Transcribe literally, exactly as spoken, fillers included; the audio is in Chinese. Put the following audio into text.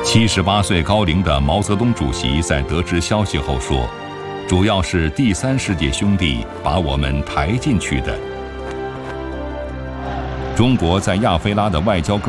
七十八岁高龄的毛泽东主席在得知消息后说：“主要是第三世界兄弟把我们抬进去的。”中国在亚非拉的外交工